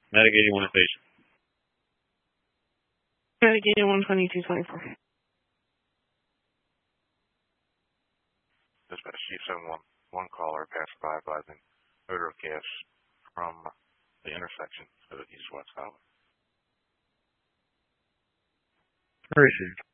Medic 81 station. Medic 81, 2224. Dispatch Chief 711, one caller passed by advising odor of gas from the intersection of the east-west highway. Received.